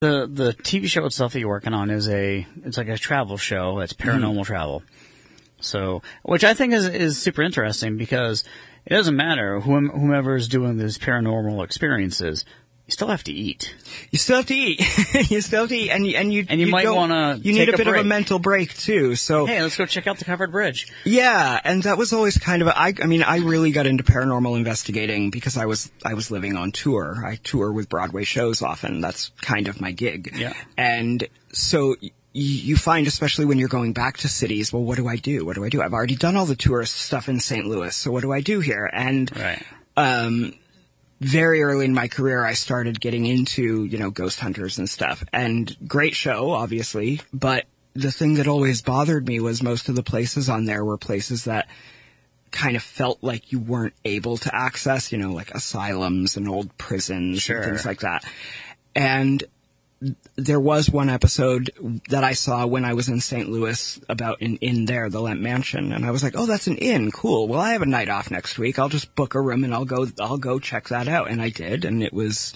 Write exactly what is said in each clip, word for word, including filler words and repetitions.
The the T V show itself that you're working on is a it's like a travel show. It's paranormal mm. travel. So, which I think is is super interesting because it doesn't matter whom, whomever is doing these paranormal experiences. You still have to eat. You still have to eat. you still have to eat, and you and you and you, you might want to. You need a, a bit break. of a mental break too. So hey, let's go check out the covered bridge. Yeah, and that was always kind of. A, I, I mean, I really got into paranormal investigating because I was I was living on tour. I tour with Broadway shows often. That's kind of my gig. Yeah, and so. You find, especially when you're going back to cities, well, what do I do? What do I do? I've already done all the tourist stuff in Saint Louis, so what do I do here? And right. um, very early in my career, I started getting into, you know, ghost hunters and stuff. And great show, obviously, but the thing that always bothered me was most of the places on there were places that kind of felt like you weren't able to access, you know, like asylums and old prisons sure. and things like that. And there was one episode that I saw when I was in Saint Louis about an inn there, the Lemp Mansion, and I was like, "Oh, that's an inn, cool. Well, I have a night off next week. I'll just book a room and I'll go. I'll go check that out." And I did, and it was,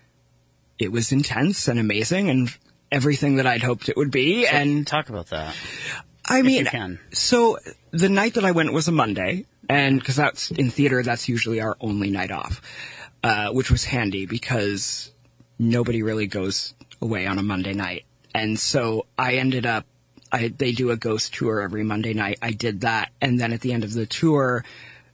it was intense and amazing, and everything that I'd hoped it would be. So and talk about that. I mean, if you can. So the night that I went was a Monday, and because that's in theater, that's usually our only night off, uh, which was handy because nobody really goes away on a Monday night. And so I ended up, I, they do a ghost tour every Monday night. I did that. And then at the end of the tour,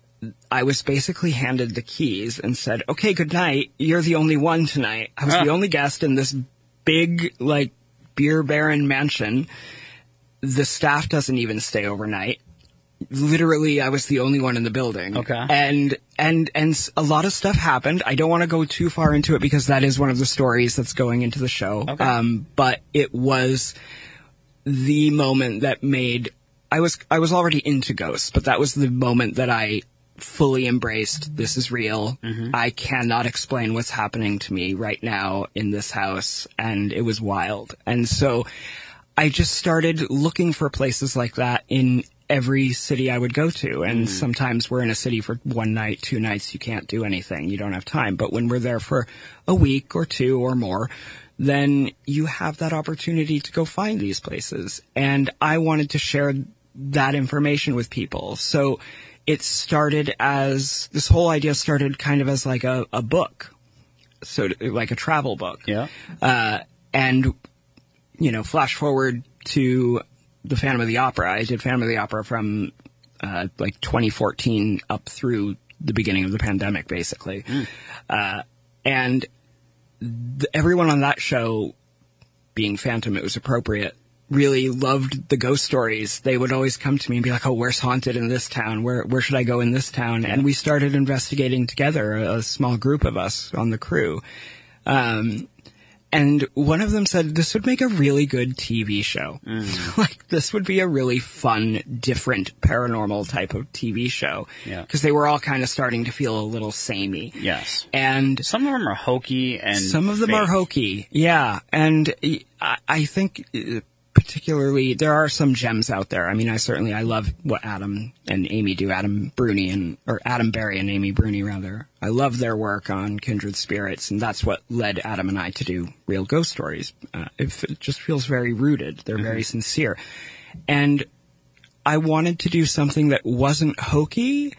I was basically handed the keys and said, okay, good night. You're the only one tonight. I was ah. the only guest in this big, like, beer baron mansion. The staff doesn't even stay overnight. Literally, I was the only one in the building. Okay. And, and, and a lot of stuff happened. I don't want to go too far into it because that is one of the stories that's going into the show. Okay. Um, but it was the moment that made, I was, I was already into ghosts, but that was the moment that I fully embraced. This is real. Mm-hmm. I cannot explain what's happening to me right now in this house. And it was wild. And so I just started looking for places like that in every city I would go to. And mm. sometimes we're in a city for one night, two nights, you can't do anything. You don't have time. But when we're there for a week or two or more, then you have that opportunity to go find these places. And I wanted to share that information with people. So it started as, this whole idea started kind of as like a, a book. So like a travel book. Yeah. Uh, and, you know, flash forward to the Phantom of the Opera. I did Phantom of the Opera from uh, like twenty fourteen up through the beginning of the pandemic, basically. Mm. Uh, and th- everyone on that show, being Phantom, it was appropriate, really loved the ghost stories. They would always come to me and be like, oh, where's haunted in this town? Where where should I go in this town? And we started investigating together, a, a small group of us on the crew. Um And one of them said, this would make a really good T V show. Mm. Like, this would be a really fun, different, paranormal type of T V show. Yeah. Because they were all kind of starting to feel a little samey. Yes. And some of them are hokey and Some of them fake. are hokey, yeah. And I, I think particularly, there are some gems out there. I mean, I certainly, I love what Adam and Amy do, Adam Bruni and, or Adam Berry and Amy Bruni, rather. I love their work on Kindred Spirits, and that's what led Adam and I to do Real Ghost Stories. Uh, it, it just feels very rooted. They're mm-hmm. very sincere. And I wanted to do something that wasn't hokey,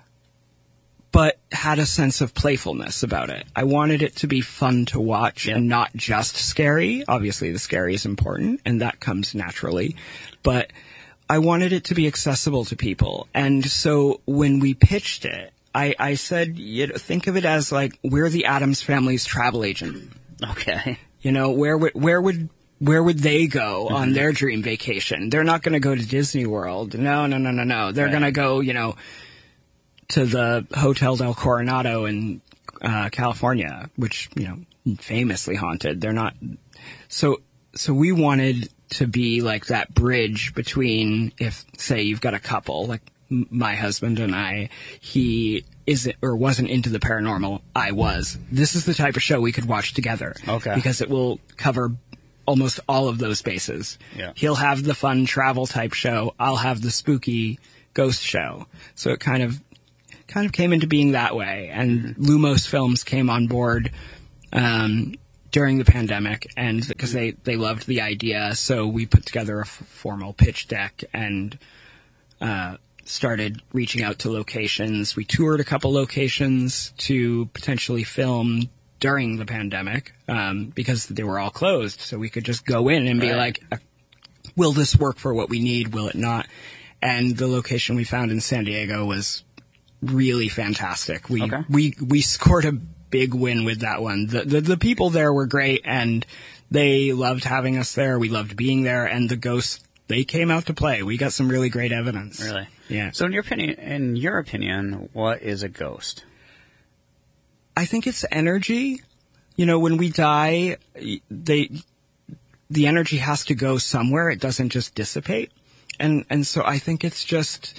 but had a sense of playfulness about it. I wanted it to be fun to watch yeah. and not just scary. Obviously, the scary is important, and that comes naturally. But I wanted it to be accessible to people. And so when we pitched it, I, I said, you know, think of it as like, we're the Addams family's travel agent. Okay. You know, where would, where would, where would they go mm-hmm. on their dream vacation? They're not going to go to Disney World. No, no, no, no, no. They're right. going to go, you know, to the Hotel del Coronado in uh, California, which, you know, famously haunted. They're not. So, so we wanted to be like that bridge between, if, say, you've got a couple, like my husband and I, he isn't or wasn't into the paranormal. I was. This is the type of show we could watch together. Okay. Because it will cover almost all of those bases. Yeah. He'll have the fun travel type show. I'll have the spooky ghost show. So it kind of, kind of came into being that way. And mm-hmm. Lumos Films came on board, um, during the pandemic, and because they, they loved the idea, so we put together a f- formal pitch deck and uh, started reaching out to locations. We toured a couple locations to potentially film during the pandemic um, because they were all closed, so we could just go in and be Right. like, will this work for what we need? Will it not? And the location we found in San Diego was really fantastic. We Okay. we we scored a big win with that one. The, the the people there were great, and they loved having us there. We loved being there, and the ghosts, they came out to play. We got some really great evidence. Really? Yeah. So in your opinion, in your opinion, what is a ghost? I think it's energy. You know, when we die, they the energy has to go somewhere. It doesn't just dissipate. And and so I think it's just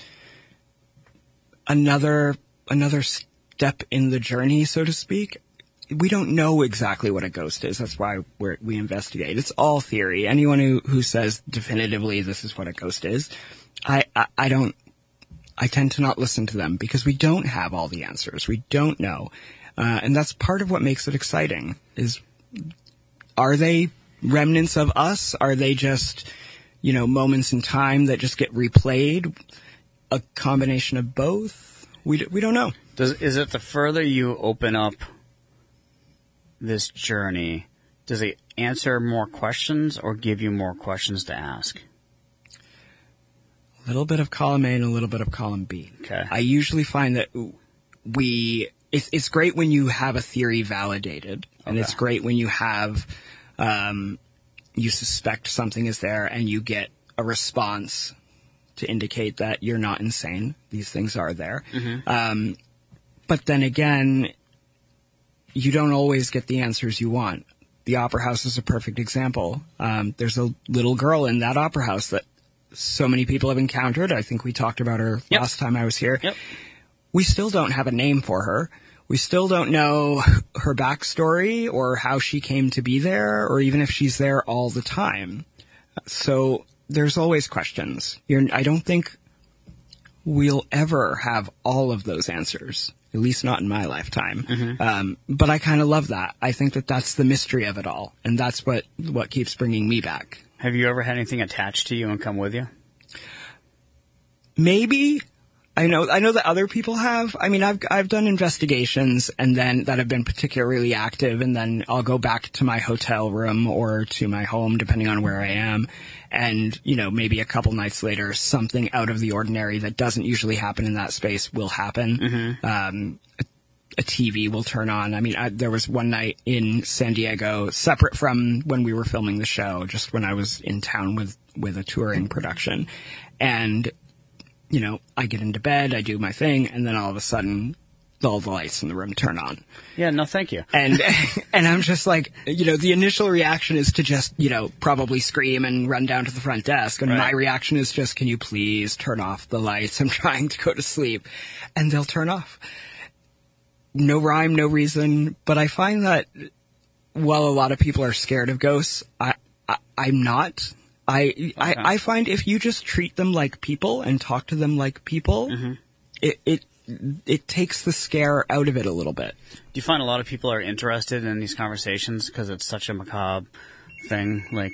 another another step in the journey, so to speak. We don't know exactly what a ghost is. That's why we're, we investigate. It's all theory. Anyone who, who says definitively this is what a ghost is, I, I, I don't, I tend to not listen to them because we don't have all the answers. We don't know. Uh, and that's part of what makes it exciting is, are they remnants of us? Are they just, you know, moments in time that just get replayed? A combination of both? We, d- we don't know. Does is it the further you open up this journey, does it answer more questions or give you more questions to ask? A little bit of column A and a little bit of column B. Okay. I usually find that we, it's, it's great when you have a theory validated, and Okay. it's great when you have, um, you suspect something is there and you get a response to indicate that you're not insane. These things are there. Mm-hmm. Um, but then again, you don't always get the answers you want. The Opera House is a perfect example. Um, there's a little girl in that Opera House that so many people have encountered. I think we talked about her Yep. last time I was here. Yep. We still don't have a name for her. We still don't know her backstory or how she came to be there or even if she's there all the time. So there's always questions. You're, I don't think we'll ever have all of those answers, at least not in my lifetime. Mm-hmm. Um, but I kind of love that. I think that that's the mystery of it all, and that's what, what keeps bringing me back. Have you ever had anything attached to you and come with you? Maybe. I know, I know that other people have. I mean, I've, I've done investigations and then that have been particularly active, and then I'll go back to my hotel room or to my home, depending on where I am. And, you know, maybe a couple nights later, something out of the ordinary that doesn't usually happen in that space will happen. Mm-hmm. Um, a, a T V will turn on. I mean, I, there was one night in San Diego, separate from when we were filming the show, just when I was in town with, with a touring production. And, you know, I get into bed, I do my thing, and then all of a sudden, all the lights in the room turn on. Yeah, no, thank you. And, and I'm just like, you know, the initial reaction is to just, you know, probably scream and run down to the front desk. And Right. my reaction is just, can you please turn off the lights? I'm trying to go to sleep. And they'll turn off. No rhyme, no reason. But I find that while a lot of people are scared of ghosts, I, I I'm not. I, Okay. I I find if you just treat them like people and talk to them like people, Mm-hmm. it, it it takes the scare out of it a little bit. Do you find a lot of people are interested in these conversations because it's such a macabre thing? Like,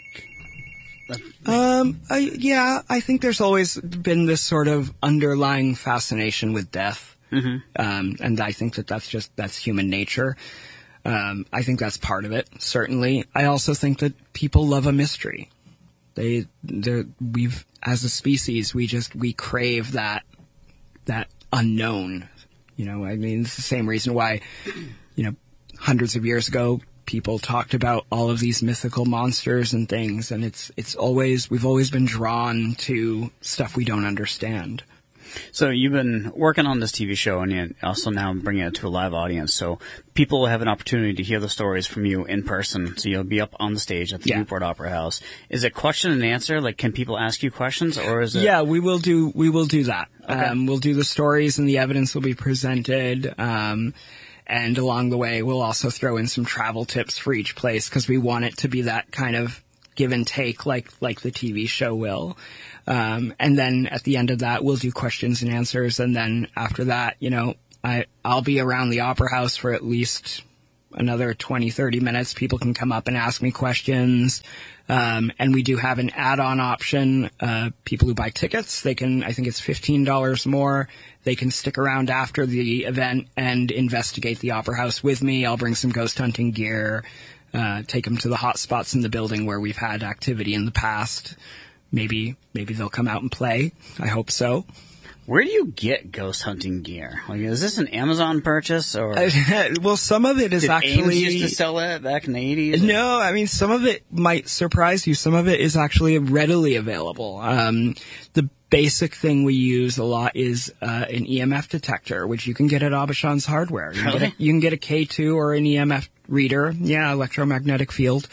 Um, I, yeah, I think there's always been this sort of underlying fascination with death. mm-hmm. Um, and I think that that's just, that's human nature. Um, I think that's part of it, certainly. I also think that people love a mystery. They, they're, we've, as a species, we just, we crave that, that unknown. You know, I mean, it's the same reason why, you know, hundreds of years ago, people talked about all of these mythical monsters and things, and it's, it's always, we've always been drawn to stuff we don't understand. So you've been working on this T V show, and you also now bringing it to a live audience. So people will have an opportunity to hear the stories from you in person. So you'll be up on the stage at the Yeah. Newport Opera House. Is it question and answer? Like, can people ask you questions, or is it? Yeah, we will do, we will do that. Okay. Um, we'll do the stories and the evidence will be presented. Um, and along the way, we'll also throw in some travel tips for each place because we want it to be that kind of give and take like, like the T V show will. Um, and then at the end of that, we'll do questions and answers. And then after that, you know, I, I'll be around the Opera House for at least another twenty, thirty minutes. People can come up and ask me questions. Um, and we do have an add-on option. Uh, people who buy tickets, they can, I think it's fifteen dollars more. They can stick around after the event and investigate the Opera House with me. I'll bring some ghost hunting gear, uh, take them to the hot spots in the building where we've had activity in the past. Maybe, maybe they'll come out and play. I hope so. Where do you get ghost hunting gear? Like, is this an Amazon purchase or? Well, some of it is Did actually. Ames used to sell it back in the eighties? No, I mean, some of it might surprise you. Some of it is actually readily available. Um, the basic thing we use a lot is uh, an E M F detector, which you can get at Aubuchon's Hardware. You can, Really? get a, you can get a K two or an E M F reader. Yeah, electromagnetic field.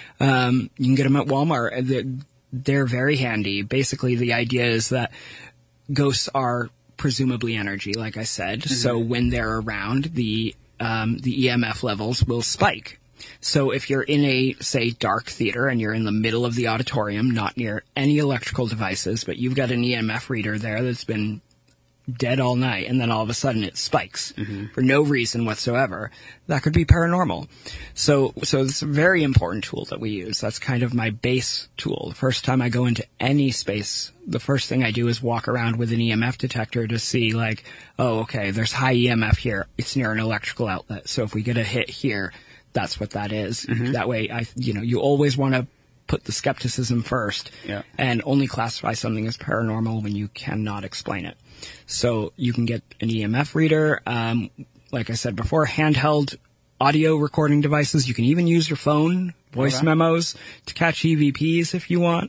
Um, you can get them at Walmart. They're, they're very handy. Basically, the idea is that ghosts are presumably energy, like I said. Mm-hmm. So when they're around, the um, the E M F levels will spike. So if you're in a, say, dark theater and you're in the middle of the auditorium, not near any electrical devices, but you've got an E M F reader there that's been dead all night, and then all of a sudden it spikes mm-hmm. for no reason whatsoever, that could be paranormal. So, so it's a very important tool that we use. That's kind of my base tool. The first time I go into any space, the first thing I do is walk around with an E M F detector to see, like, oh, okay, there's high E M F here. It's near an electrical outlet. So if we get a hit here, that's what that is. Mm-hmm. That way, I, you know, you always want to put the skepticism first yeah. and only classify something as paranormal when you cannot explain it. So you can get an E M F reader. Um, like I said before, handheld audio recording devices. You can even use your phone, voice okay. memos to catch E V Ps if you want.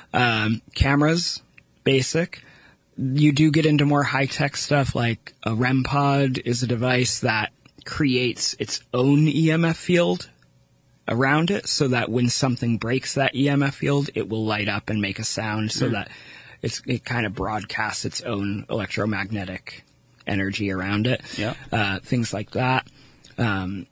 Um, cameras, basic. You do get into more high-tech stuff like a R E M pod is a device that creates its own E M F field around it so that when something breaks that E M F field, it will light up and make a sound so mm. that it's, it kind of broadcasts its own electromagnetic energy around it. Yeah. Uh, things like that. Um,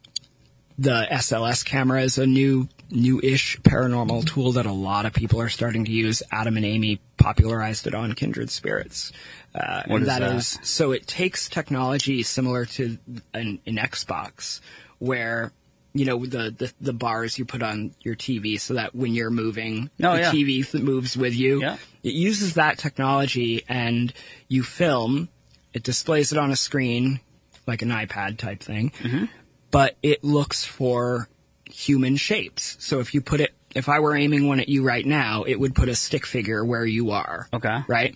the S L S camera is a new, new-ish paranormal tool that a lot of people are starting to use. Adam and Amy popularized it on Kindred Spirits. Uh, what and is that, that is, so it takes technology similar to an, an Xbox where, you know, the, the, the bars you put on your T V so that when you're moving, oh, the yeah. T V th- moves with you. Yeah. It uses that technology and you film, it displays it on a screen, like an iPad type thing, mm-hmm. but it looks for human shapes. So if you put it, if I were aiming one at you right now, it would put a stick figure where you are. Okay. Right?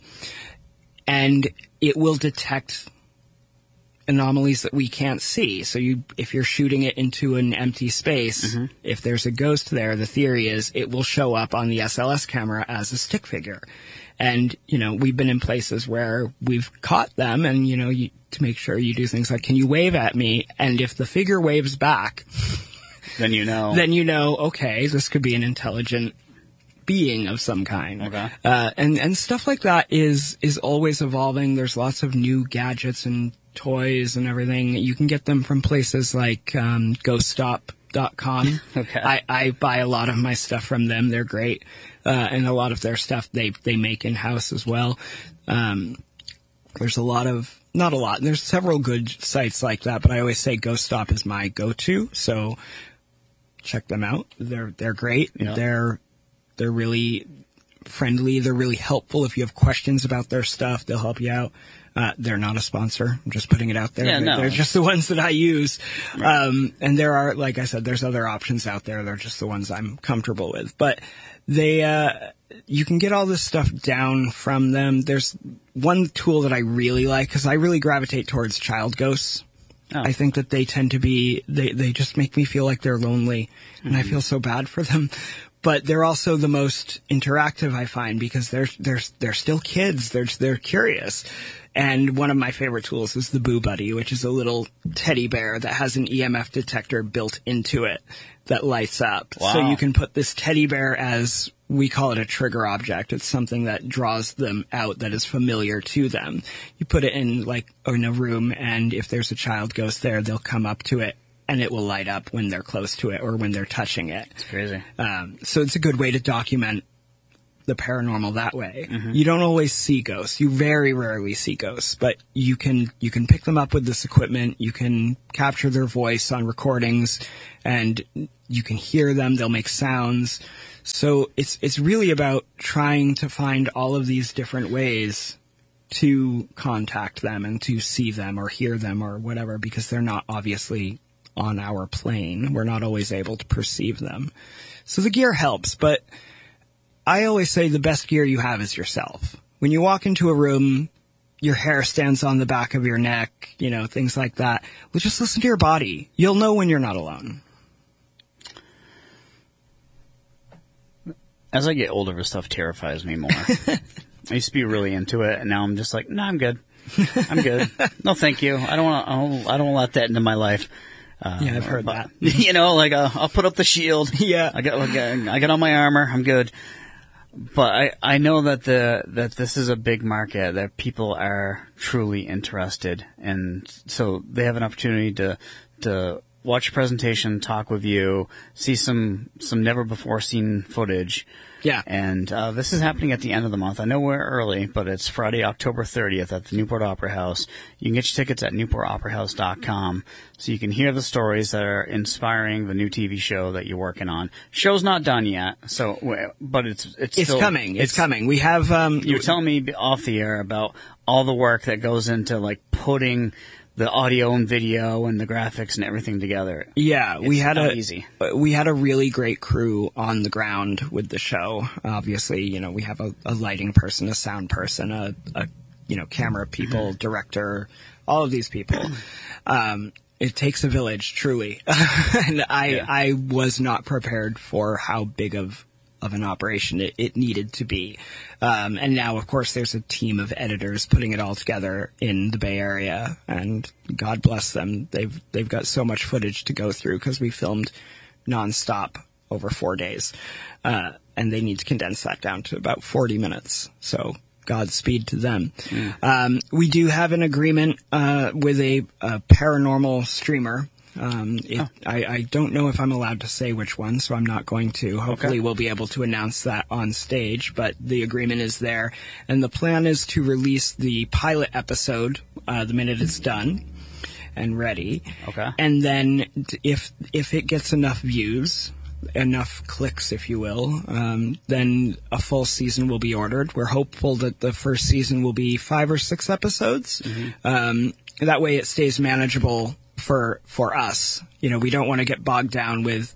And it will detect anomalies that we can't see. So you, if you're shooting it into an empty space, mm-hmm. if there's a ghost there, the theory is it will show up on the S L S camera as a stick figure. And, you know, we've been in places where we've caught them and, you know, you, to make sure you do things like, can you wave at me? And if the figure waves back, then you know, then you know, okay, this could be an intelligent being of some kind. Okay. Uh, and, and stuff like that is, is always evolving. There's lots of new gadgets and toys and everything. You can get them from places like, um, ghost stop dot com. Okay. I, I buy a lot of my stuff from them. They're great. Uh, and a lot of their stuff they, they make in-house as well. Um, there's a lot of, not a lot, there's several good sites like that, but I always say Ghost Stop is my go-to. So check them out. They're, they're great. Yeah. They're, They're really friendly. They're really helpful. If you have questions about their stuff, they'll help you out. Uh, they're not a sponsor. I'm just putting it out there. Yeah, they're, no. they're just the ones that I use. Right. Um, and there are, like I said, there's other options out there. They're just the ones I'm comfortable with. But they, uh, you can get all this stuff down from them. There's one tool that I really like because I really gravitate towards child ghosts. Oh. I think that they tend to be, they, they just make me feel like they're lonely and mm-hmm. I feel so bad for them. But they're also the most interactive, I find, because they're they're they're still kids. They're they're curious. And one of my favorite tools is the Boo Buddy, which is a little teddy bear that has an E M F detector built into it that lights up. Wow. So you can put this teddy bear as, we call it a trigger object. It's something that draws them out that is familiar to them. You put it in like in a room, and if there's a child ghost there, they'll come up to it. And it will light up when they're close to it or when they're touching it. It's crazy. Um, so it's a good way to document the paranormal that way. Mm-hmm. You don't always see ghosts. You very rarely see ghosts, but you can you can pick them up with this equipment. You can capture their voice on recordings, and you can hear them. They'll make sounds. So it's it's really about trying to find all of these different ways to contact them and to see them or hear them or whatever, because they're not obviously on our plane. We're not always able to perceive them. So the gear helps, but I always say the best gear you have is yourself. When you walk into a room, your hair stands on the back of your neck, you know, things like that. Well, just listen to your body. You'll know when you're not alone. As I get older, this stuff terrifies me more. I used to be really into it, and now I'm just like, no, nah, I'm good. I'm good. No, thank you. I don't want. I don't. I don't want that into my life. Uh, yeah, I've heard but, that. You know, like uh, I'll put up the shield. Yeah, I got. Like, I got on my armor. I'm good. But I, I know that the that this is a big market, that people are truly interested, and so they have an opportunity to to watch a presentation, talk with you, see some some never before seen footage. Yeah. And uh, this is happening at the end of the month. I know we're early, but it's Friday, October thirtieth at the Newport Opera House. You can get your tickets at newport opera house dot com, so you can hear the stories that are inspiring the new T V show that you're working on. Show's not done yet, so but it's it's it's still, coming. It's, it's coming. We have. Um, you were telling me off the air about all the work that goes into like putting the audio and video and the graphics and everything together. Yeah, it's we had not a easy. we had a really great crew on the ground with the show. Obviously, you know, we have a, a lighting person, a sound person, a, a you know, camera people, mm-hmm. director, all of these people. Um, it takes a village, truly. And I yeah. I was not prepared for how big of of an operation it, it needed to be. Um, and now, of course, there's a team of editors putting it all together in the Bay Area, and God bless them. They've they've got so much footage to go through because we filmed nonstop over four days. Uh, and they need to condense that down to about forty minutes. So Godspeed to them. Mm. Um, we do have an agreement uh, with a, a paranormal streamer. Um, it, oh. I, I don't know if I'm allowed to say which one, so I'm not going to. Hopefully okay. we'll be able to announce that on stage, but the agreement is there. And the plan is to release the pilot episode uh, the minute it's done and ready. Okay. And then if if it gets enough views, enough clicks, if you will, um, then a full season will be ordered. We're hopeful that the first season will be five or six episodes. Mm-hmm. Um, that way it stays manageable for for us. You know, we don't want to get bogged down with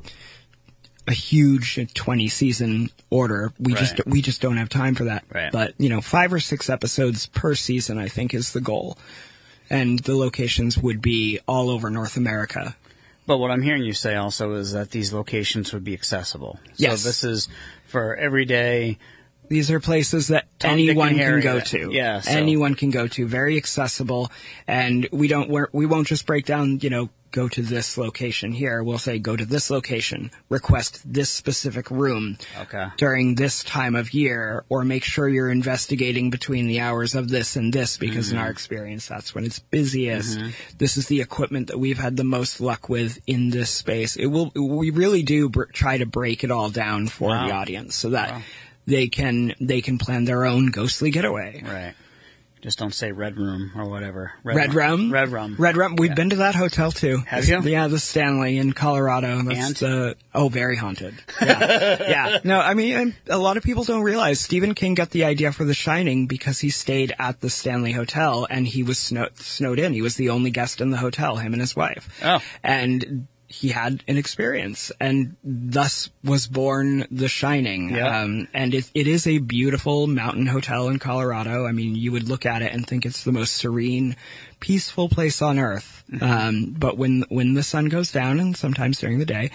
a huge twenty season order. We right. just we just don't have time for that. Right. But, you know, five or six episodes per season, I think, is the goal. And the locations would be all over North America. But what I'm hearing you say also is that these locations would be accessible. Yes. So this is for everyday. These are places that Tom, anyone Dick, and can Harry. go to. Yeah, so. Anyone can go to. Very accessible. And we don't, we're, we won't just break down, you know, go to this location here. We'll say go to this location, request this specific room okay. during this time of year, or make sure you're investigating between the hours of this and this, because mm-hmm. in our experience, that's when it's busiest. Mm-hmm. This is the equipment that we've had the most luck with in this space. It will, we really do br- try to break it all down for wow. the audience so that wow. they can, they can plan their own ghostly getaway. Right. Just don't say Red Room or whatever. Red, Red Rum? Red Rum. Red Rum. We've yeah. been to that hotel, too. Have you? Yeah, the Stanley in Colorado. That's and? the, oh, very haunted. Yeah. yeah. No, I mean, a lot of people don't realize Stephen King got the idea for The Shining because he stayed at the Stanley Hotel and he was snow- snowed in. He was the only guest in the hotel, him and his wife. Oh. And he had an experience, and thus was born The Shining. Yeah. Um, and it, it is a beautiful mountain hotel in Colorado. I mean, you would look at it and think it's the most serene, peaceful place on earth. Mm-hmm. Um, but when when the sun goes down, and sometimes during the day,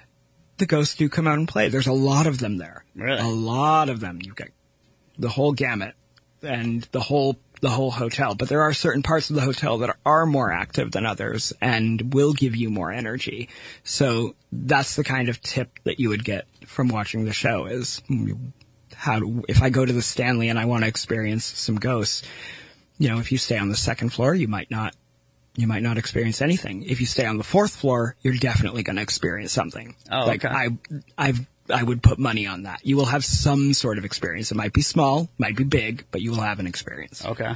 the ghosts do come out and play. There's a lot of them there. Really? A lot of them. You've got the whole gamut and the whole the whole hotel. But there are certain parts of the hotel that are more active than others and will give you more energy. So that's the kind of tip that you would get from watching the show is how to, if I go to the Stanley and I want to experience some ghosts, you know, if you stay on the second floor, you might not you might not experience anything. If you stay on the fourth floor, you're definitely going to experience something. Oh, like okay. I I've I would put money on that. You will have some sort of experience. It might be small, might be big, but you will have an experience. Okay.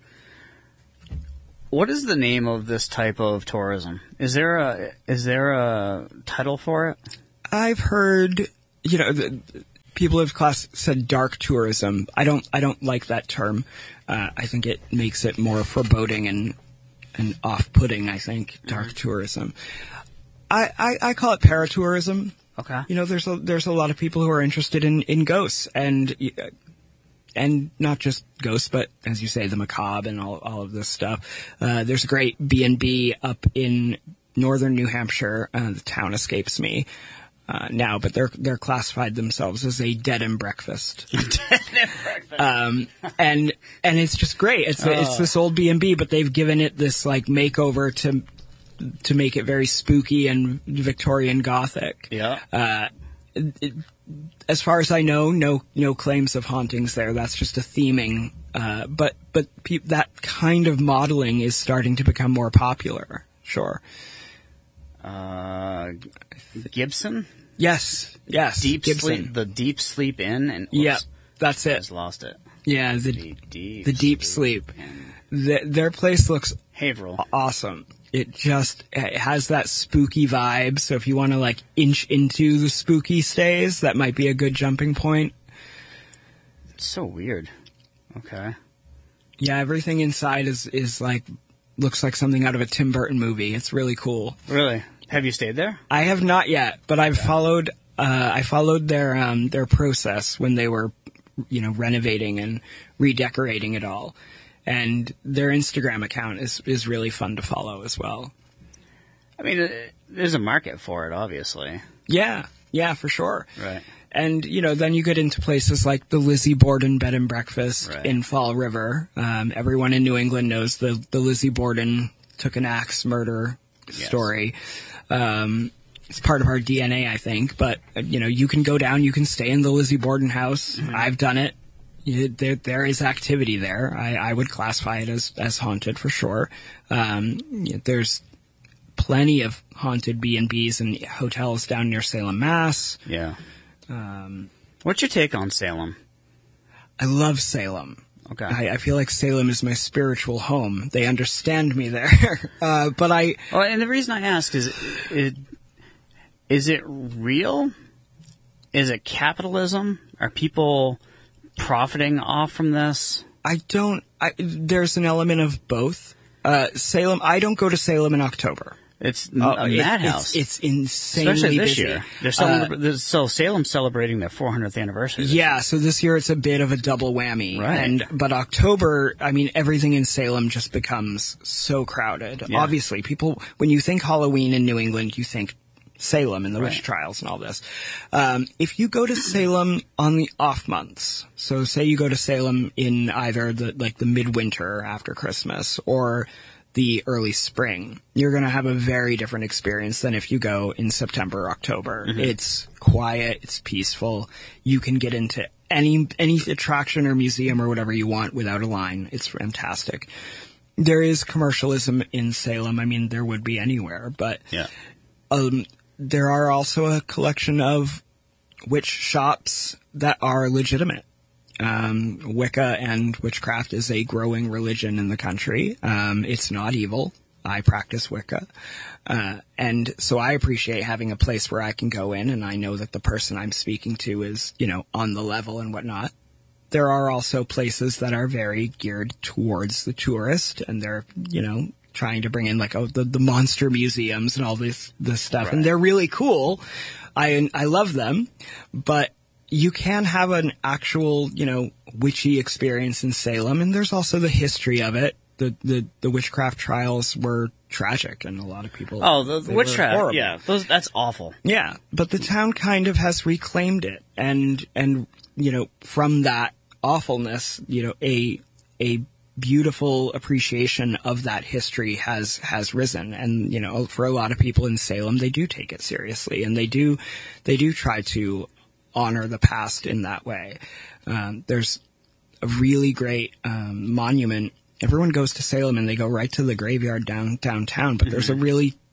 What is the name of this type of tourism? Is there a is there a title for it? I've heard, you know, the, people have class said dark tourism. I don't I don't like that term. Uh, I think it makes it more foreboding and and off-putting. I think dark mm-hmm. tourism. I, I I call it paratourism. Okay. You know, there's a there's a lot of people who are interested in in ghosts and. Uh, And not just ghosts, but as you say, the macabre and all all of this stuff. Uh, there's a great B and B up in northern New Hampshire. Uh, the town escapes me uh, now, but they're they're classified themselves as a dead and breakfast. Dead and breakfast. Um, and and it's just great. It's oh. it's this old B and B, but they've given it this like makeover to to make it very spooky and Victorian Gothic. Yeah. Uh, it, As far as I know, no no claims of hauntings there. That's just a theming. Uh, but but pe- that kind of modeling is starting to become more popular. Sure. Uh, Gibson? Yes. Yes. Deep Gibson. Sleep. The Deep Sleep Inn. And yeah, that's I it. just lost it. Yeah, the deep, deep the Deep Sleep. sleep. The, their place looks Haverhill. Awesome. It just it has that spooky vibe, so if you want to, like, inch into the spooky stays, that might be a good jumping point. It's so weird. Okay. Yeah, everything inside is, is like, looks like something out of a Tim Burton movie. It's really cool. Really? Have you stayed there? I have not yet, but I've yeah. followed, uh, I followed their, um, their process when they were, you know, renovating and redecorating it all. And their Instagram account is, is really fun to follow as well. I mean, uh, there's a market for it, obviously. Yeah, yeah, for sure. Right. And, you know, then you get into places like the Lizzie Borden Bed and Breakfast right. in Fall River. Um, everyone in New England knows the, the Lizzie Borden took an axe murder yes. story. Um, it's part of our D N A, I think. But, you know, you can go down, you can stay in the Lizzie Borden house. Mm-hmm. I've done it. There, there is activity there. I, I would classify it as, as haunted for sure. Um, there's plenty of haunted B and Bs and hotels down near Salem, Mass. Yeah. Um, What's your take on Salem? I love Salem. Okay. I, I feel like Salem is my spiritual home. They understand me there. uh, but I... Well, and the reason I ask is, it, is it real? Is it capitalism? Are people profiting off from this? I don't. I, there's an element of both. Uh, Salem. I don't go to Salem in October. It's uh, a madhouse. It's, it's insanely Especially this busy. year. They're celebra- uh, so Salem's celebrating their four hundredth anniversary. Yeah, so this year it's a bit of a double whammy. Right. And but October, I mean, everything in Salem just becomes so crowded. Yeah. Obviously, people when you think Halloween in New England, you think Salem and the right. witch trials and all this. Um, if you go to Salem on the off months, so say you go to Salem in either the like the midwinter after Christmas or the early spring, you're going to have a very different experience than if you go in September or October. Mm-hmm. It's quiet, it's peaceful. You can get into any any attraction or museum or whatever you want without a line. It's fantastic. There is commercialism in Salem. I mean, there would be anywhere, but yeah. um, there are also a collection of witch shops that are legitimate. Um, Wicca and witchcraft is a growing religion in the country. Um, it's not evil. I practice Wicca. Uh, and so I appreciate having a place where I can go in and I know that the person I'm speaking to is, you know, on the level and whatnot. There are also places that are very geared towards the tourist and they're, you know, trying to bring in like oh, the, the monster museums and all this, this stuff. Right. And they're really cool. I, I love them, but you can have an actual, you know, witchy experience in Salem, and there's also the history of it. The the, the witchcraft trials were tragic, and a lot of people... Oh, the, the witchcraft, yeah. Those, that's awful. Yeah, but the town kind of has reclaimed it, and, and you know, from that awfulness, you know, a a beautiful appreciation of that history has has risen, and, you know, for a lot of people in Salem, they do take it seriously, and they do they do try to honor the past in that way. Um, there's a really great um, monument. Everyone goes to Salem and they go right to the graveyard down downtown, but mm-hmm. there's a really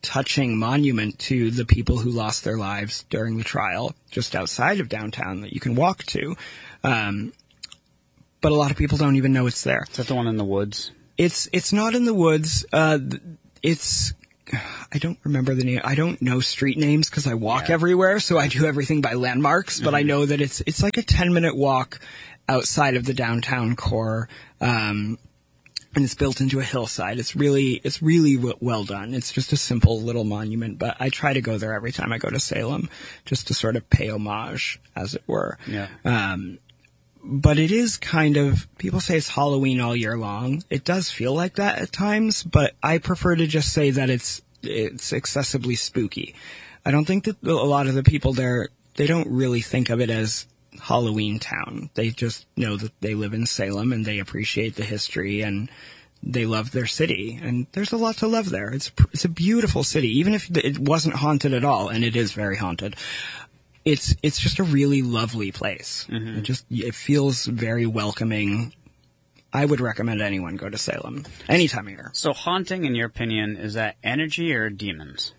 touching monument to the people who lost their lives during the trial just outside of downtown that you can walk to. Um, but a lot of people don't even know it's there. Is that the one in the woods? It's it's not in the woods. Uh, it's I don't remember the name. I don't know street names because I walk yeah. everywhere, so I do everything by landmarks. Mm-hmm. But I know that it's it's like a ten minute walk outside of the downtown core, um, and it's built into a hillside. It's really it's really w- well done. It's just a simple little monument, but I try to go there every time I go to Salem, just to sort of pay homage, as it were. Yeah. Um, But it is kind of, people say it's Halloween all year long. It does feel like that at times, but I prefer to just say that it's it's excessively spooky. I don't think that a lot of the people there, they don't really think of it as Halloween town. They just know that they live in Salem and they appreciate the history and they love their city. And there's a lot to love there. It's it's a beautiful city, even if it wasn't haunted at all, and it is very haunted. It's it's just a really lovely place. Mm-hmm. It just it feels very welcoming. I would recommend anyone go to Salem any time of year. So haunting, in your opinion, is that energy or demons?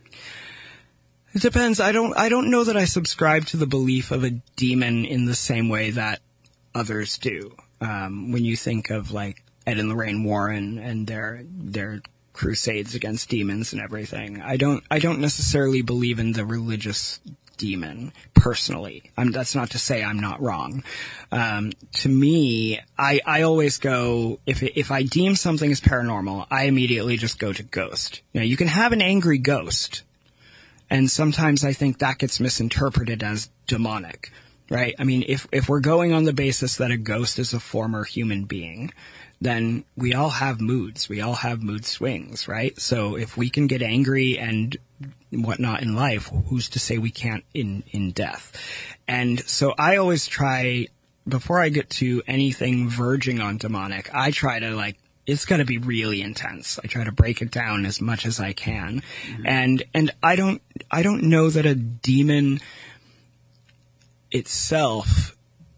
It depends. I don't I don't know that I subscribe to the belief of a demon in the same way that others do. Um, when you think of like Ed and Lorraine Warren and their their crusades against demons and everything, I don't I don't necessarily believe in the religious demon personally. I'm, that's not to say I'm not wrong. Um, to me, I, I always go, if it, if I deem something as paranormal, I immediately just go to ghost. Now, you can have an angry ghost, and sometimes I think that gets misinterpreted as demonic, right? I mean, if, if we're going on the basis that a ghost is a former human being, then we all have moods. We all have mood swings, right? So if we can get angry and whatnot in life, who's to say we can't in, in death? And so I always try, before I get to anything verging on demonic, I try to like, it's got to be really intense. I try to break it down as much as I can. Mm-hmm. And, and I don't, I don't know that a demon itself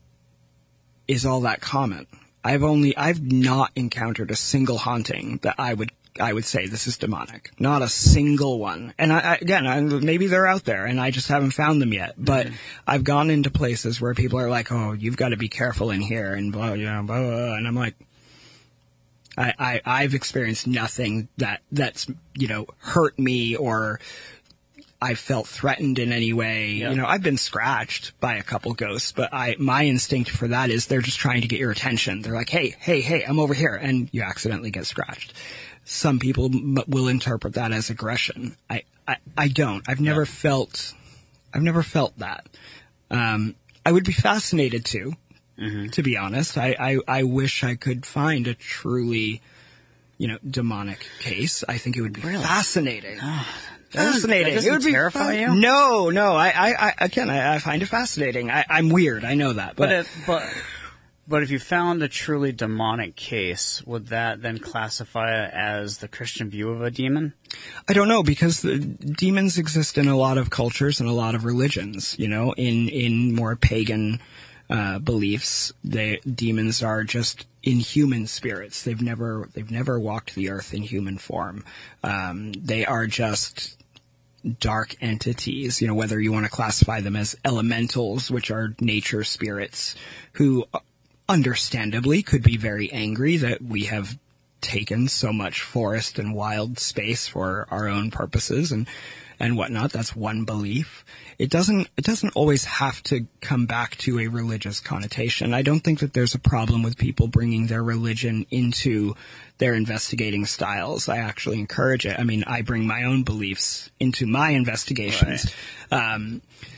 is all that common. I've only, I've not encountered a single haunting that I would, I would say this is demonic. Not a single one. And I, I again, I, maybe they're out there and I just haven't found them yet. But mm-hmm. I've gone into places where people are like, oh, you've got to be careful in here and blah, you know, blah, blah. And I'm like, I, I, I've experienced nothing that, that's, you know, hurt me or I felt threatened in any way. Yep. You know, I've been scratched by a couple ghosts, but I, my instinct for that is they're just trying to get your attention. They're like, hey, hey, hey, I'm over here. And you accidentally get scratched. Some people m- will interpret that as aggression. I, I, I don't. I've never yeah. felt, I've never felt that. Um, I would be fascinated to, mm-hmm. to be honest. I, I, I wish I could find a truly, you know, demonic case. I think it would be really? fascinating. Fascinating. That it would be terrify fun. you? No, no. I, I, I again, I, I find it fascinating. I, I'm weird. I know that, but but, it, but but if you found a truly demonic case, would that then classify it as the Christian view of a demon? I don't know, because the demons exist in a lot of cultures and a lot of religions. You know, in in more pagan uh, beliefs, the demons are just inhuman spirits. They've never they've never walked the earth in human form. Um, they are just dark entities, you know, whether you want to classify them as elementals, which are nature spirits, who understandably could be very angry that we have taken so much forest and wild space for our own purposes and and whatnot. That's one belief. It doesn't it doesn't always have to come back to a religious connotation. I don't think that there's a problem with people bringing their religion into their investigating styles. I actually encourage it. I mean, I bring my own beliefs into my investigations. Right. Um,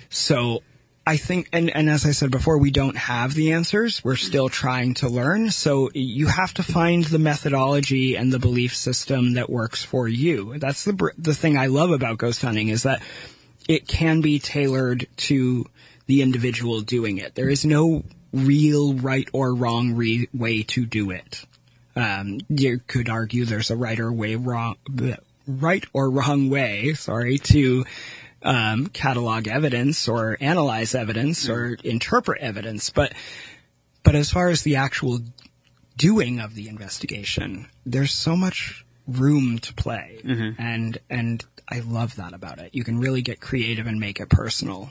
so I think, and, and as I said before, we don't have the answers. We're still trying to learn. So you have to find the methodology and the belief system that works for you. That's the the thing I love about ghost hunting, is that it can be tailored to the individual doing it. There is no real right or wrong re- way to do it. Um, you could argue there's a right or way wrong, right or wrong way, sorry, to um, catalog evidence or analyze evidence or interpret evidence. But, but as far as the actual doing of the investigation, there's so much room to play. Mm-hmm. And, and I love that about it. You can really get creative and make it personal.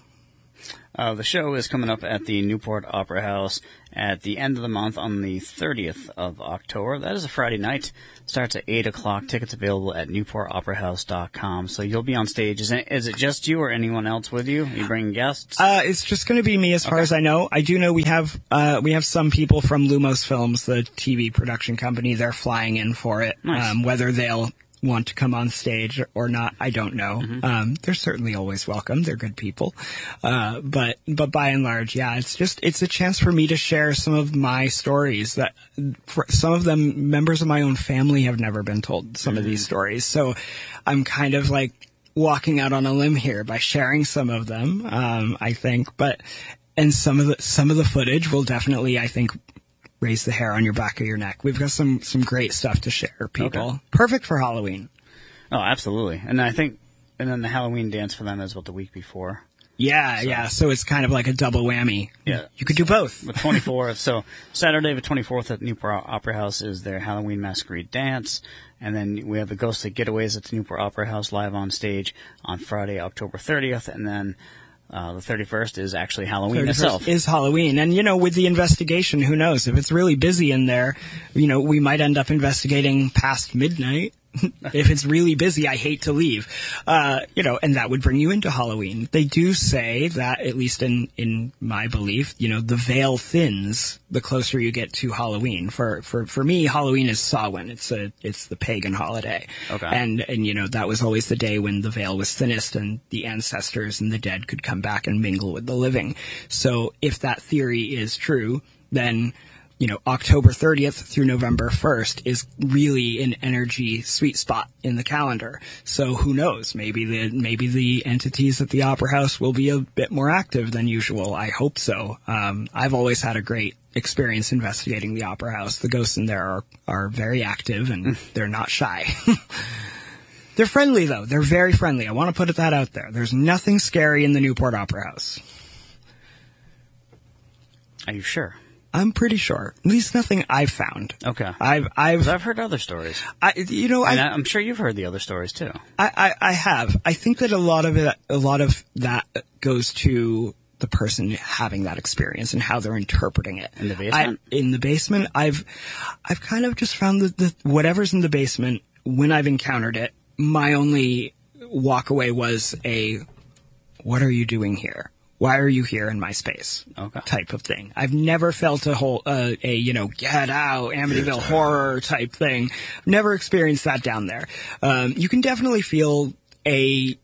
Uh, the show is coming up at the Newport Opera House at the end of the month on the thirtieth of October. That is a Friday night. Starts at eight o'clock. Tickets available at newport opera house dot com. So you'll be on stage. Is it, is it just you or anyone else with you? Are you bringing guests? Uh, it's just going to be me as far Okay. as I know. I do know we have, uh, we have some people from Lumos Films, the T V production company. They're flying in for it. Nice. Um, whether they'll want to come on stage or not, I don't know. Mm-hmm. Um, they're certainly always welcome. They're good people. Uh, but, but by and large, yeah, it's just, it's a chance for me to share some of my stories that, for some of them, members of my own family have never been told some Mm-hmm. of these stories. So I'm kind of like walking out on a limb here by sharing some of them, um, I think, but, and some of the, some of the footage will definitely, I think, raise the hair on your back of your neck. We've got some, some great stuff to share, people. Okay. Perfect for Halloween. Oh, absolutely. And I think, and then the Halloween dance for them is about the week before. Yeah, So- yeah. So it's kind of like a double whammy. Yeah. You could do both. The twenty-fourth. So Saturday the twenty-fourth at Newport Opera House is their Halloween Masquerade Dance. And then we have the Ghostly Getaways at the Newport Opera House live on stage on Friday, October thirtieth. And then uh, the thirty-first is actually Halloween itself. Is Halloween. And, you know, with the investigation, who knows? If it's really busy in there, you know, we might end up investigating past midnight. If it's really busy, I hate to leave. Uh, you know, and that would bring you into Halloween. They do say that, at least in, in my belief, you know, the veil thins the closer you get to Halloween. For, for, for me, Halloween is Samhain. It's a, it's the pagan holiday. Okay. And, and, you know, that was always the day when the veil was thinnest and the ancestors and the dead could come back and mingle with the living. So if that theory is true, then, you know, October thirtieth through November first is really an energy sweet spot in the calendar. So who knows? Maybe the, maybe the entities at the Opera House will be a bit more active than usual. I hope so. Um, I've always had a great experience investigating the Opera House. The ghosts in there are, are very active and they're not shy. They're friendly though. They're very friendly. I want to put that out there. There's nothing scary in the Newport Opera House. Are you sure? I'm pretty sure. At least nothing I've found. Okay. I've, I've, 'Cause I've heard other stories. I, you know, And I, I, I'm sure you've heard the other stories too. I, I, I have. I think that a lot of it, a lot of that goes to the person having that experience and how they're interpreting it. In the basement? I, in the basement, I've, I've kind of just found that the, whatever's in the basement, when I've encountered it, my only walk away was a, what are you doing here? Why are you here in my space? Okay. Type of thing. I've never felt a whole, uh, a, you know, get out, Amityville horror type thing. Never experienced that down there. Um, you can definitely feel a,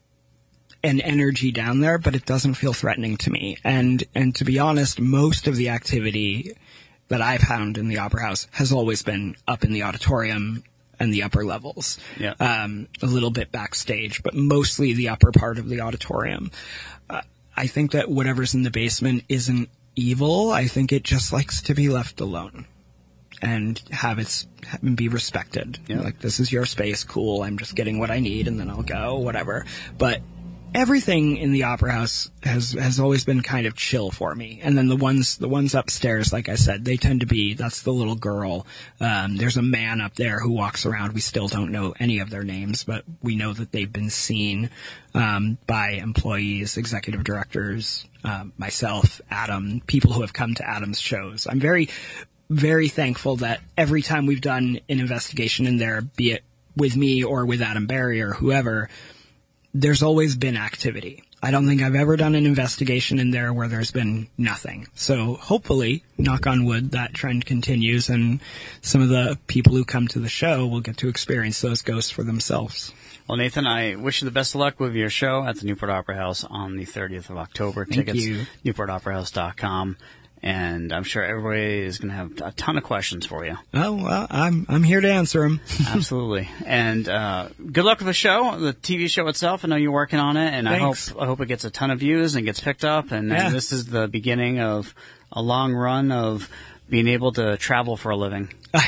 an energy down there, but it doesn't feel threatening to me. And, and to be honest, most of the activity that I've found in the Opera House has always been up in the auditorium and the upper levels. Yeah. Um, a little bit backstage, but mostly the upper part of the auditorium. Uh, I think that whatever's in the basement isn't evil. I think it just likes to be left alone and have its and be respected. Yeah. Like, this is your space, cool. I'm just getting what I need, and then I'll go, whatever. But everything in the Opera House has has always been kind of chill for me. And then the ones the ones upstairs, like I said, they tend to be, that's the little girl. Um, there's a man up there who walks around. We still don't know any of their names, but we know that they've been seen um, by employees, executive directors, um, myself, Adam, people who have come to Adam's shows. I'm very, very thankful that every time we've done an investigation in there, be it with me or with Adam Barry or whoever, there's always been activity. I don't think I've ever done an investigation in there where there's been nothing. So hopefully, knock on wood, that trend continues and some of the people who come to the show will get to experience those ghosts for themselves. Well, Nathan, I wish you the best of luck with your show at the Newport Opera House on the thirtieth of October. Thank Tickets, you. newport opera house dot com. And I'm sure everybody is going to have a ton of questions for you. Oh, well, I'm I'm here to answer them. Absolutely. And uh, good luck with the show, the T V show itself. I know you're working on it, and Thanks. I hope I hope it gets a ton of views and gets picked up. And, Yeah. and this is the beginning of a long run of being able to travel for a living.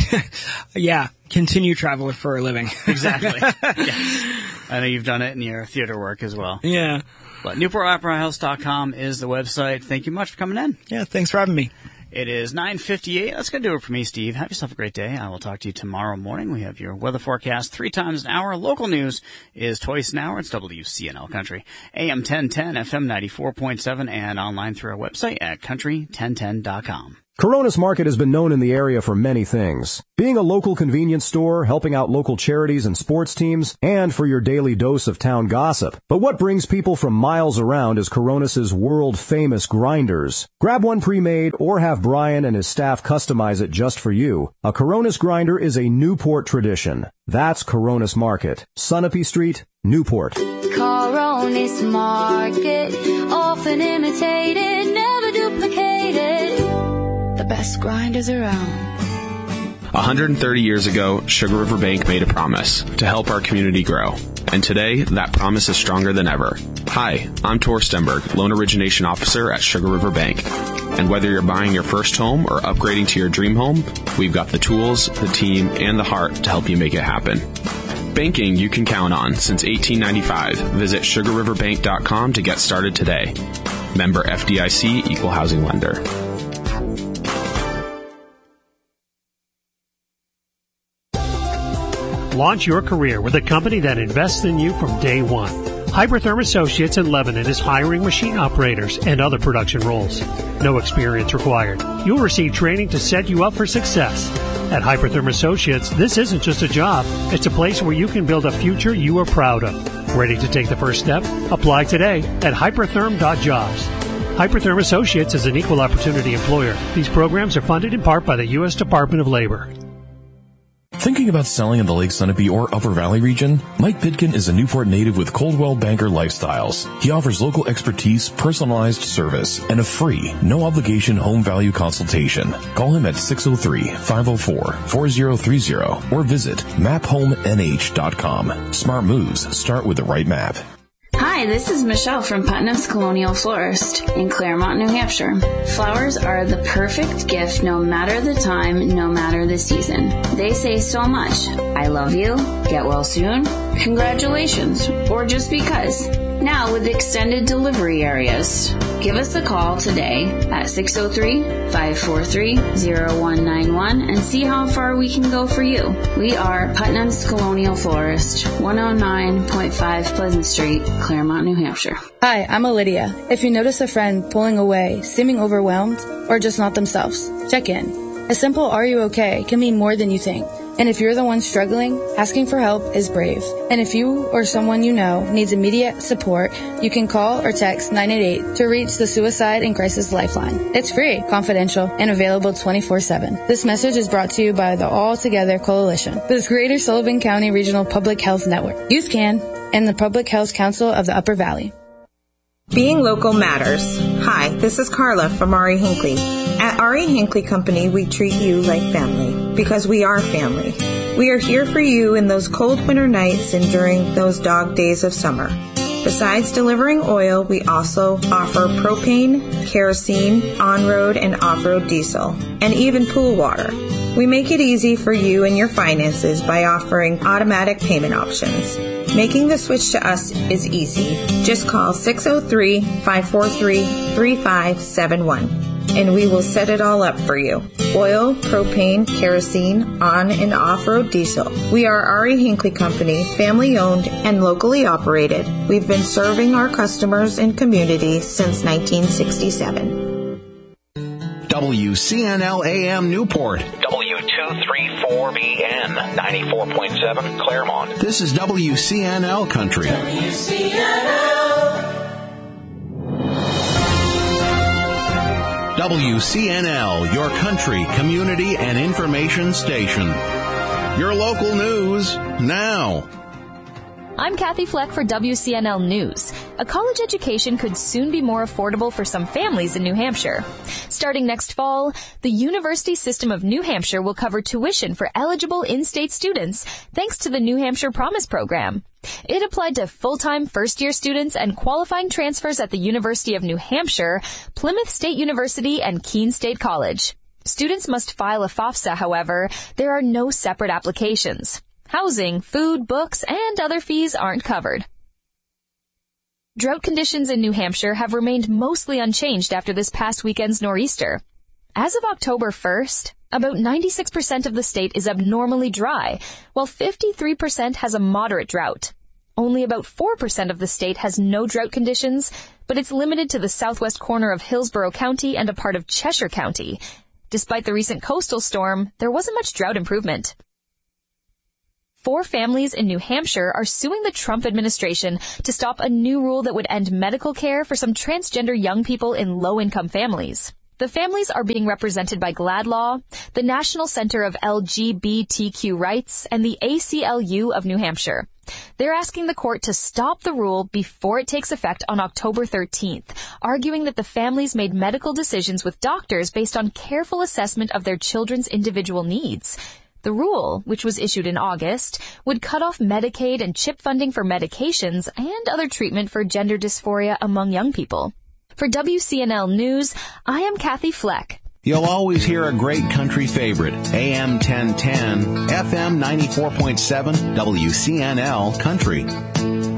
Yeah, continue traveling for a living. Exactly. Yes. I know you've done it in your theater work as well. Yeah. But newport opera house dot com is the website. Thank you much for coming in. Yeah, thanks for having me. It is nine fifty-eight. That's going to do it for me, Steve. Have yourself a great day. I will talk to you tomorrow morning. We have your weather forecast three times an hour. Local news is twice an hour. It's W C N L Country. A M ten ten, F M ninety-four point seven, and online through our website at country ten ten dot com. Coronis Market has been known in the area for many things. Being a local convenience store, helping out local charities and sports teams, and for your daily dose of town gossip. But what brings people from miles around is Coronis' world-famous grinders. Grab one pre-made or have Brian and his staff customize it just for you. A Coronis grinder is a Newport tradition. That's Coronis Market. Sunapee Street, Newport. Coronis Market, often imitated, never duplicated. The best grinders around. one hundred thirty years ago, Sugar River Bank made a promise to help our community grow. And today, that promise is stronger than ever. Hi, I'm Tor Stenberg, Loan Origination Officer at Sugar River Bank. And whether you're buying your first home or upgrading to your dream home, we've got the tools, the team, and the heart to help you make it happen. Banking you can count on since eighteen ninety-five. Visit sugar river bank dot com to get started today. Member F D I C, Equal Housing Lender. Launch your career with a company that invests in you from day one. Hypertherm Associates in Lebanon is hiring machine operators and other production roles. No experience required. You'll receive training to set you up for success. At Hypertherm Associates, this isn't just a job. It's a place where you can build a future you are proud of. Ready to take the first step? Apply today at hypertherm dot jobs. Hypertherm Associates is an equal opportunity employer. These programs are funded in part by the U S Department of Labor. Thinking about selling in the Lake Sunapee or Upper Valley region? Mike Pitkin is a Newport native with Coldwell Banker Lifestyles. He offers local expertise, personalized service, and a free, no-obligation home value consultation. Call him at six oh three, five oh four, four oh three oh or visit map home N H dot com. Smart moves start with the right map. Hi, this is Michelle from Putnam's Colonial Florist in Claremont, New Hampshire. Flowers are the perfect gift no matter the time, no matter the season. They say so much. I love you, get well soon, congratulations, or just because. Now with extended delivery areas. Give us a call today at six oh three, five four three, oh one nine one and see how far we can go for you. We are Putnam's Colonial Florist, one oh nine point five Pleasant Street, Claremont, New Hampshire. Hi, I'm Lydia. If you notice a friend pulling away, seeming overwhelmed, or just not themselves, check in. A simple "Are you okay?" can mean more than you think. And if you're the one struggling, asking for help is brave. And if you or someone you know needs immediate support, you can call or text nine eight eight to reach the Suicide and Crisis Lifeline. It's free, confidential, and available twenty-four seven. This message is brought to you by the All Together Coalition, the Greater Sullivan County Regional Public Health Network, Youth Can, and the Public Health Council of the Upper Valley. Being local matters. Hi, this is Carla from Ari Hinckley. At Ari Hinckley Company, we treat you like family because we are family. We are here for you in those cold winter nights and during those dog days of summer. Besides delivering oil, we also offer propane, kerosene, on-road and off-road diesel, and even pool water. We make it easy for you and your finances by offering automatic payment options. Making the switch to us is easy. Just call six oh three, five four three, three five seven one and we will set it all up for you. Oil, propane, kerosene, on and off-road diesel. We are Ari Hinckley Company, family-owned and locally operated. We've been serving our customers and community since nineteen sixty-seven. W C N L A M Newport. W two three four B N, ninety-four point seven Claremont. This is W C N L Country. W C N L. W C N L, your country, community, and information station. Your local news now. I'm Kathy Fleck for W C N L News. A college education could soon be more affordable for some families in New Hampshire. Starting next fall, the University System of New Hampshire will cover tuition for eligible in-state students thanks to the New Hampshire Promise Program. It applied to full-time first-year students and qualifying transfers at the University of New Hampshire, Plymouth State University, and Keene State College. Students must file a FAFSA, however. There are no separate applications. Housing, food, books, and other fees aren't covered. Drought conditions in New Hampshire have remained mostly unchanged after this past weekend's nor'easter. As of October first, about ninety-six percent of the state is abnormally dry, while fifty-three percent has a moderate drought. Only about four percent of the state has no drought conditions, but it's limited to the southwest corner of Hillsborough County and a part of Cheshire County. Despite the recent coastal storm, there wasn't much drought improvement. Four families in New Hampshire are suing the Trump administration to stop a new rule that would end medical care for some transgender young people in low-income families. The families are being represented by GLAD Law, the National Center of L G B T Q Rights, and the A C L U of New Hampshire. They're asking the court to stop the rule before it takes effect on October thirteenth, arguing that the families made medical decisions with doctors based on careful assessment of their children's individual needs. The rule, which was issued in August, would cut off Medicaid and CHIP funding for medications and other treatment for gender dysphoria among young people. For W C N L News, I am Kathy Fleck. You'll always hear a great country favorite, A M ten ten, F M ninety-four point seven, W C N L Country.